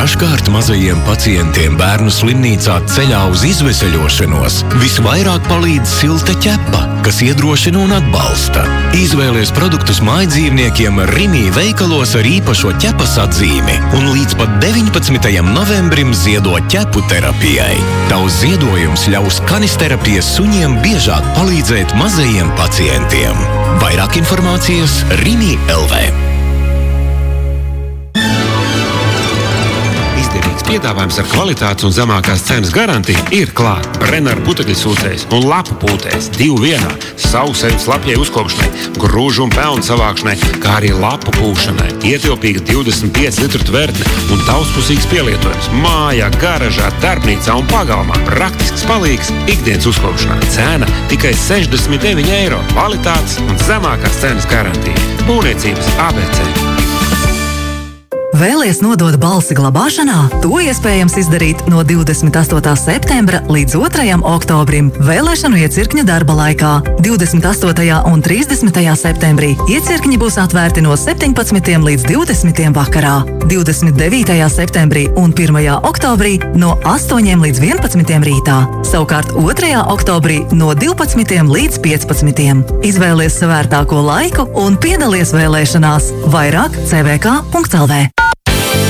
Dažkārt mazajiem pacientiem bērnu slimnīcā ceļā uz izveseļošanos visvairāk palīdz silta ķepa, kas iedrošina un atbalsta. Izvēlies produktus mājdzīvniekiem Rimi veikalos ar īpašo ķepas atzīmi un līdz pat 19. novembrim ziedo ķepu terapijai. Tavs ziedojums ļaus kanisterapijas suņiem biežāk palīdzēt mazajiem pacientiem. Vairāk informācijas Rimi LV. Piedāvājums ar kvalitātes un zemākās cenas garantiju ir klāt. Brenner putekļsūcējs un lapu pūtējs 2 vienā, sauseļu slapjai uzkopšanai, grūžu un pelnu savākšanai, kā arī lapu pūšanai. Ietilpīga 25 litru tvertne un daudzpusīgs pielietojums mājā, garažā, darbnīcā un pagalmā. Praktisks palīgs ikdienas uzkopšanā. Cena tikai 69 eiro. Kvalitātes un zemākās cenas garantija. Būvniecības ABC. Vēlies nodot balsi glabāšanā? To iespējams izdarīt no 28. septembra līdz 2. oktobrim vēlēšanu iecirkņu darba laikā. 28. un 30. septembrī iecirkņi būs atvērti no 17. līdz 20. vakarā. 29. septembrī un 1. oktobrī no 8 līdz 11. rītā. Savukārt 2. oktobrī no 12. līdz 15. Izvēlies savērtāko laiku un piedalies vēlēšanās. Vairāk cvk.lv.